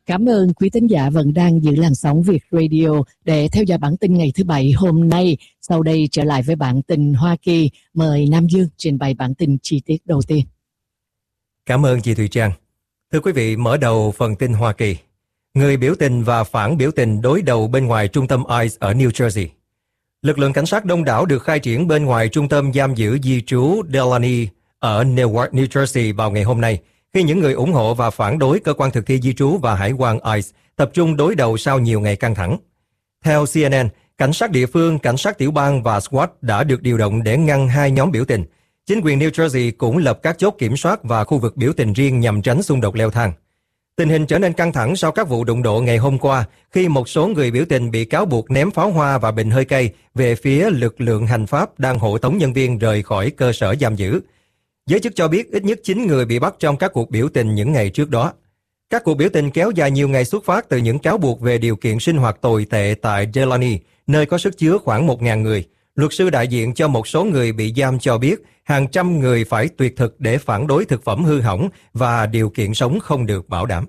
Cảm ơn quý thính giả vẫn đang giữ làn sóng Việt Radio để theo dõi bản tin ngày thứ Bảy hôm nay. Sau đây trở lại với bản tin Hoa Kỳ. Mời Nam Dương trình bày bản tin chi tiết đầu tiên. Cảm ơn chị Thùy Trang. Thưa quý vị, mở đầu phần tin Hoa Kỳ. Người biểu tình và phản biểu tình đối đầu bên ngoài trung tâm ICE ở New Jersey. Lực lượng cảnh sát đông đảo được khai triển bên ngoài trung tâm giam giữ di trú Delaney ở Newark, New Jersey vào ngày hôm nay, khi những người ủng hộ và phản đối cơ quan thực thi di trú và hải quan ICE tập trung đối đầu sau nhiều ngày căng thẳng. Theo CNN, cảnh sát địa phương, cảnh sát tiểu bang và SWAT đã được điều động để ngăn hai nhóm biểu tình. Chính quyền New Jersey cũng lập các chốt kiểm soát và khu vực biểu tình riêng nhằm tránh xung đột leo thang. Tình hình trở nên căng thẳng sau các vụ đụng độ ngày hôm qua khi một số người biểu tình bị cáo buộc ném pháo hoa và bình hơi cay về phía lực lượng hành pháp đang hộ tống nhân viên rời khỏi cơ sở giam giữ. Giới chức cho biết ít nhất 9 người bị bắt trong các cuộc biểu tình những ngày trước đó. Các cuộc biểu tình kéo dài nhiều ngày xuất phát từ những cáo buộc về điều kiện sinh hoạt tồi tệ tại Delaney, nơi có sức chứa khoảng 1.000 người. Luật sư đại diện cho một số người bị giam cho biết hàng trăm người phải tuyệt thực để phản đối thực phẩm hư hỏng và điều kiện sống không được bảo đảm.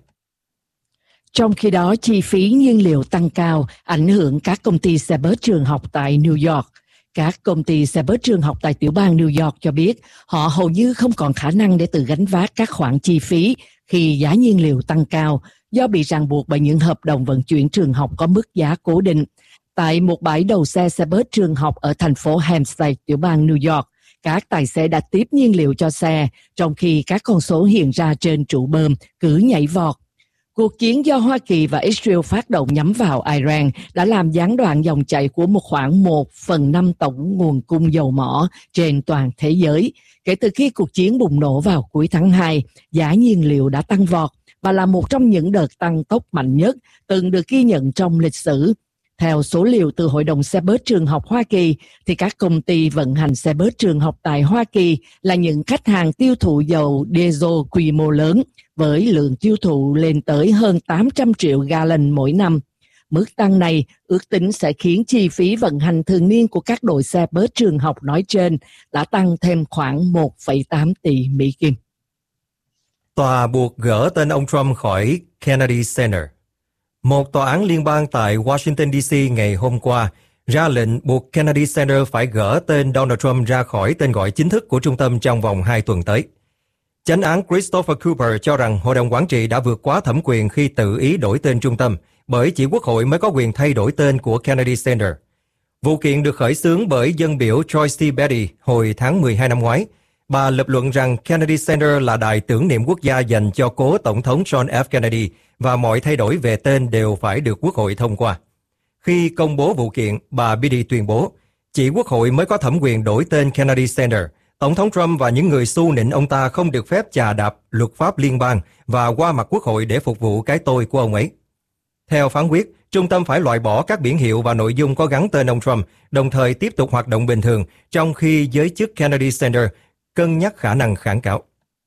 Trong khi đó, chi phí nhiên liệu tăng cao ảnh hưởng các công ty xe bus trường học tại New York. Các công ty xe bus trường học tại tiểu bang New York cho biết họ hầu như không còn khả năng để tự gánh vác các khoản chi phí khi giá nhiên liệu tăng cao do bị ràng buộc bởi những hợp đồng vận chuyển trường học có mức giá cố định. Tại một bãi đầu xe bus trường học ở thành phố Hempstead, tiểu bang New York, các tài xế đã tiếp nhiên liệu cho xe, trong khi các con số hiện ra trên trụ bơm cứ nhảy vọt. Cuộc chiến do Hoa Kỳ và Israel phát động nhắm vào Iran đã làm gián đoạn dòng chảy của khoảng 1/5 tổng nguồn cung dầu mỏ trên toàn thế giới. Kể từ khi cuộc chiến bùng nổ vào cuối tháng 2, giá nhiên liệu đã tăng vọt và là một trong những đợt tăng tốc mạnh nhất từng được ghi nhận trong lịch sử. Theo số liệu từ Hội đồng xe bus trường học Hoa Kỳ, thì các công ty vận hành xe bus trường học tại Hoa Kỳ là những khách hàng tiêu thụ dầu diesel quy mô lớn, với lượng tiêu thụ lên tới hơn 800 triệu gallon mỗi năm. Mức tăng này ước tính sẽ khiến chi phí vận hành thường niên của các đội xe bus trường học nói trên đã tăng thêm khoảng 1,8 tỷ Mỹ Kim. Tòa buộc gỡ tên ông Trump khỏi Kennedy Center. Một tòa án liên bang tại Washington, D.C. ngày hôm qua ra lệnh buộc Kennedy Center phải gỡ tên Donald Trump ra khỏi tên gọi chính thức của trung tâm trong vòng 2 tuần tới. Chánh án Christopher Cooper cho rằng Hội đồng Quản trị đã vượt quá thẩm quyền khi tự ý đổi tên trung tâm, bởi chỉ Quốc hội mới có quyền thay đổi tên của Kennedy Center. Vụ kiện được khởi xướng bởi dân biểu Joyce T. Beatty hồi tháng 12 năm ngoái. Bà lập luận rằng Kennedy Center là đài tưởng niệm quốc gia dành cho cố Tổng thống John F. Kennedy và mọi thay đổi về tên đều phải được Quốc hội thông qua. Khi công bố vụ kiện, bà Beatty tuyên bố, chỉ Quốc hội mới có thẩm quyền đổi tên Kennedy Center. Tổng thống Trump và những người xu nịnh ông ta không được phép chà đạp luật pháp liên bang và qua mặt Quốc hội để phục vụ cái tôi của ông ấy. Theo phán quyết, trung tâm phải loại bỏ các biển hiệu và nội dung có gắn tên ông Trump, đồng thời tiếp tục hoạt động bình thường, trong khi giới chức Kennedy Center cân nhắc khả năng kháng cáo.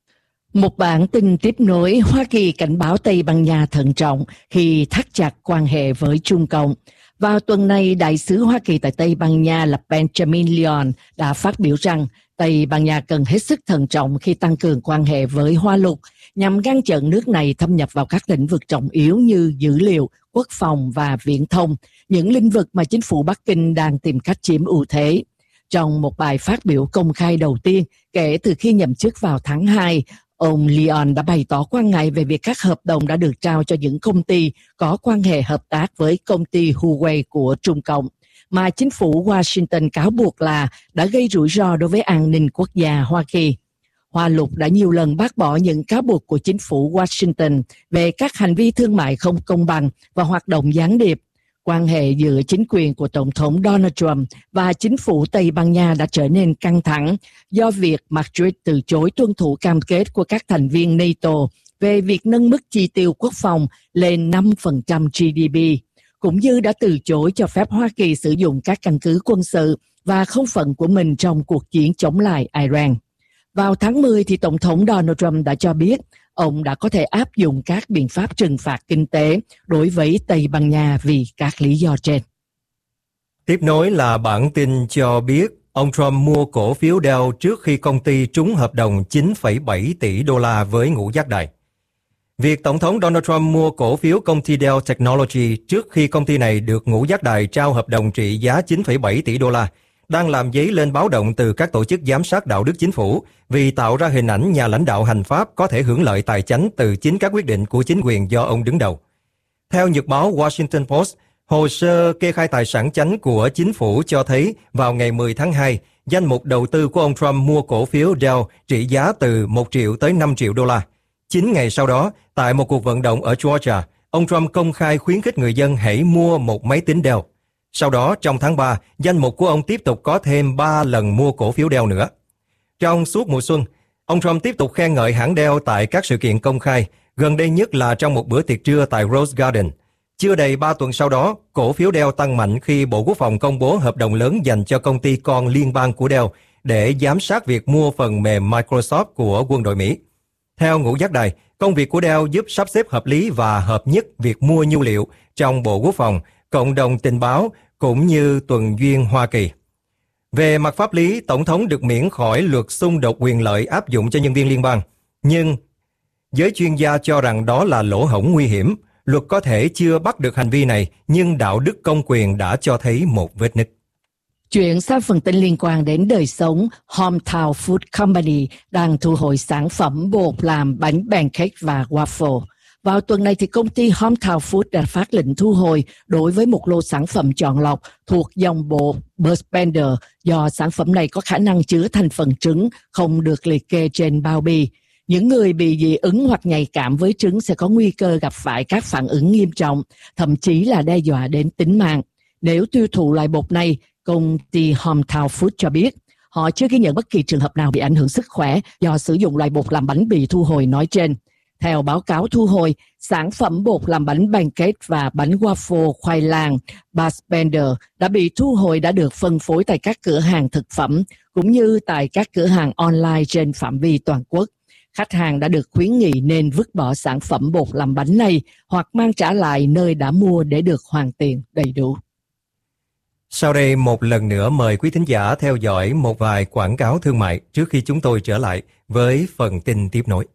Một bản tin tiếp nối, Hoa Kỳ cảnh báo Tây Ban Nha thận trọng khi thắt chặt quan hệ với Trung Cộng. Vào tuần này, đại sứ Hoa Kỳ tại Tây Ban Nha là Benjamin Leon đã phát biểu rằng Tây Ban Nha cần hết sức thận trọng khi tăng cường quan hệ với Hoa Lục nhằm ngăn chặn nước này thâm nhập vào các lĩnh vực trọng yếu như dữ liệu, quốc phòng và viễn thông, những lĩnh vực mà chính phủ Bắc Kinh đang tìm cách chiếm ưu thế. Trong một bài phát biểu công khai đầu tiên kể từ khi nhậm chức vào tháng 2, ông Leon đã bày tỏ quan ngại về việc các hợp đồng đã được trao cho những công ty có quan hệ hợp tác với công ty Huawei của Trung Cộng, mà chính phủ Washington cáo buộc là đã gây rủi ro đối với an ninh quốc gia Hoa Kỳ. Hoa Lục đã nhiều lần bác bỏ những cáo buộc của chính phủ Washington về các hành vi thương mại không công bằng và hoạt động gián điệp. Quan hệ giữa chính quyền của Tổng thống Donald Trump và chính phủ Tây Ban Nha đã trở nên căng thẳng do việc Madrid từ chối tuân thủ cam kết của các thành viên NATO về việc nâng mức chi tiêu quốc phòng lên 5% GDP, cũng như đã từ chối cho phép Hoa Kỳ sử dụng các căn cứ quân sự và không phận của mình trong cuộc chiến chống lại Iran. Vào tháng 10, thì Tổng thống Donald Trump đã cho biết ông đã có thể áp dụng các biện pháp trừng phạt kinh tế đối với Tây Ban Nha vì các lý do trên. Tiếp nối là bản tin cho biết ông Trump mua cổ phiếu Dell trước khi công ty trúng hợp đồng 9,7 tỷ đô la với ngũ giác đài. Việc Tổng thống Donald Trump mua cổ phiếu công ty Dell Technology trước khi công ty này được ngũ giác đài trao hợp đồng trị giá 9,7 tỷ đô la đang làm dấy lên báo động từ các tổ chức giám sát đạo đức chính phủ vì tạo ra hình ảnh nhà lãnh đạo hành pháp có thể hưởng lợi tài chánh từ chính các quyết định của chính quyền do ông đứng đầu. Theo nhật báo Washington Post, hồ sơ kê khai tài sản chánh của chính phủ cho thấy vào ngày 10 tháng 2, danh mục đầu tư của ông Trump mua cổ phiếu Dell trị giá từ 1 triệu tới 5 triệu đô la. 9 ngày sau đó, tại một cuộc vận động ở Georgia, ông Trump công khai khuyến khích người dân hãy mua một máy tính Dell. Sau đó, trong tháng 3, danh mục của ông tiếp tục có thêm 3 lần mua cổ phiếu Dell nữa. Trong suốt mùa xuân, ông Trump tiếp tục khen ngợi hãng Dell tại các sự kiện công khai, gần đây nhất là trong một bữa tiệc trưa tại Rose Garden. Chưa đầy 3 tuần sau đó, cổ phiếu Dell tăng mạnh khi Bộ Quốc phòng công bố hợp đồng lớn dành cho công ty con liên bang của Dell để giám sát việc mua phần mềm Microsoft của quân đội Mỹ. Theo ngũ giác đài, công việc của Dell giúp sắp xếp hợp lý và hợp nhất việc mua nhiên liệu trong Bộ Quốc phòng, cộng đồng tình báo cũng như tuần duyên Hoa Kỳ. Về mặt pháp lý, Tổng thống được miễn khỏi luật xung đột quyền lợi áp dụng cho nhân viên liên bang. Nhưng giới chuyên gia cho rằng đó là lỗ hổng nguy hiểm. Luật có thể chưa bắt được hành vi này, nhưng đạo đức công quyền đã cho thấy một vết nứt. Chuyển sang phần tin liên quan đến đời sống, Hometown Food Company đang thu hồi sản phẩm bột làm bánh pancake và waffle. Vào tuần này thì công ty Hometown Food đã phát lệnh thu hồi đối với một lô sản phẩm chọn lọc thuộc dòng bột Bushbender do sản phẩm này có khả năng chứa thành phần trứng không được liệt kê trên bao bì. Những người bị dị ứng hoặc nhạy cảm với trứng sẽ có nguy cơ gặp phải các phản ứng nghiêm trọng, thậm chí là đe dọa đến tính mạng. Nếu tiêu thụ loại bột này, công ty Hometown Food cho biết họ chưa ghi nhận bất kỳ trường hợp nào bị ảnh hưởng sức khỏe do sử dụng loại bột làm bánh bị thu hồi nói trên. Theo báo cáo thu hồi, sản phẩm bột làm bánh pancake và bánh waffle khoai lang Bushbender đã bị thu hồi đã được phân phối tại các cửa hàng thực phẩm cũng như tại các cửa hàng online trên phạm vi toàn quốc. Khách hàng đã được khuyến nghị nên vứt bỏ sản phẩm bột làm bánh này hoặc mang trả lại nơi đã mua để được hoàn tiền đầy đủ. Sau đây một lần nữa mời quý thính giả theo dõi một vài quảng cáo thương mại trước khi chúng tôi trở lại với phần tin tiếp nối.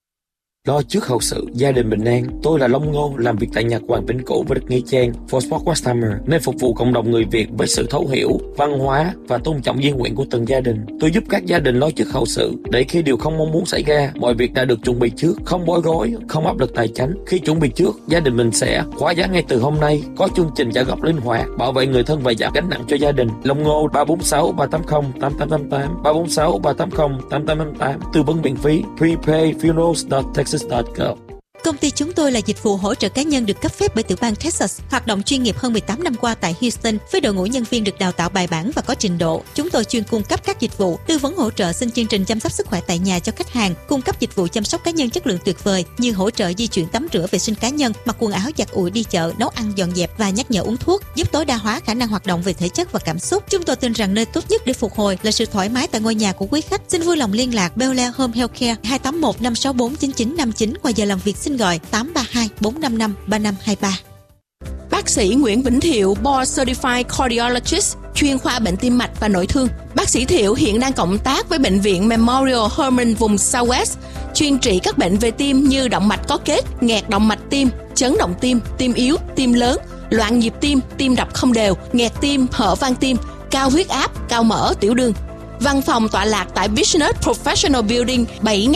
Lo trước hậu sự, gia đình bình an. Tôi là Long Ngô, làm việc tại nhà Hoàng Vĩnh Cửu và được Nghe Trang, For Sport Customer, nên phục vụ cộng đồng người Việt với sự thấu hiểu, văn hóa và tôn trọng di nguyện của từng gia đình. Tôi giúp các gia đình lo trước hậu sự, để khi điều không mong muốn xảy ra, mọi việc đã được chuẩn bị trước, không bối rối, không áp lực tài chính. Khi chuẩn bị trước, gia đình mình sẽ khóa giá ngay từ hôm nay, có chương trình trả góp linh hoạt, bảo vệ người thân và giảm gánh nặng cho gia đình. Long Ngô 346 380 8888 346 380 8888, tư vấn miễn phí, prepayfunerals.texas.gov. Công ty chúng tôi là dịch vụ hỗ trợ cá nhân được cấp phép bởi tiểu bang Texas, hoạt động chuyên nghiệp hơn 18 năm qua tại Houston với đội ngũ nhân viên được đào tạo bài bản và có trình độ. Chúng tôi chuyên cung cấp các dịch vụ tư vấn hỗ trợ xin chương trình chăm sóc sức khỏe tại nhà cho khách hàng, cung cấp dịch vụ chăm sóc cá nhân chất lượng tuyệt vời như hỗ trợ di chuyển tắm rửa vệ sinh cá nhân, mặc quần áo giặt ủi đi chợ, nấu ăn dọn dẹp và nhắc nhở uống thuốc, giúp tối đa hóa khả năng hoạt động về thể chất và cảm xúc. Chúng tôi tin rằng nơi tốt nhất để phục hồi là sự thoải mái tại ngôi nhà của quý khách. Xin vui lòng liên lạc Bel Air Home Healthcare 281 564 9959, ngoài giờ làm việc xin gọi 832 455 3523. Bác sĩ Nguyễn Vĩnh Thiệu, Board Certified Cardiologist, chuyên khoa bệnh tim mạch và nội thương. Bác sĩ Thiệu hiện đang cộng tác với Bệnh viện Memorial Hermann vùng Southwest, chuyên trị các bệnh về tim như động mạch có kết, nghẹt động mạch tim, chấn động tim, tim yếu, tim lớn, loạn nhịp tim, tim đập không đều, nghẹt tim, hở van tim, cao huyết áp, cao mỡ, tiểu đường. Văn phòng tọa lạc tại Business Professional Building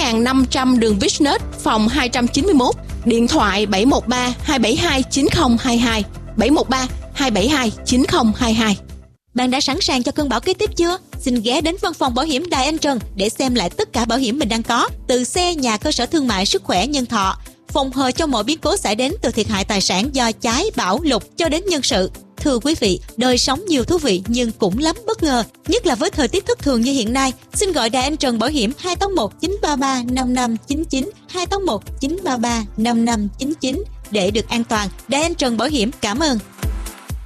7500 đường Business, phòng 291. Điện thoại 713 272 9022, 713 272 9022. Bạn đã sẵn sàng cho cơn bão kế tiếp chưa? Xin ghé đến văn phòng bảo hiểm Đài Anh Trần để xem lại tất cả bảo hiểm mình đang có, từ xe, nhà, cơ sở thương mại, sức khỏe, nhân thọ, phòng hờ cho mọi biến cố xảy đến từ thiệt hại tài sản do cháy, bão, lụt cho đến nhân sự. Thưa quý vị, đời sống nhiều thú vị nhưng cũng lắm bất ngờ, nhất là với thời tiết thất thường như hiện nay. Xin gọi Đài Anh Trần Bảo hiểm 281 933 5599, 281 933 5599 để được an toàn. Đài Anh Trần Bảo hiểm cảm ơn.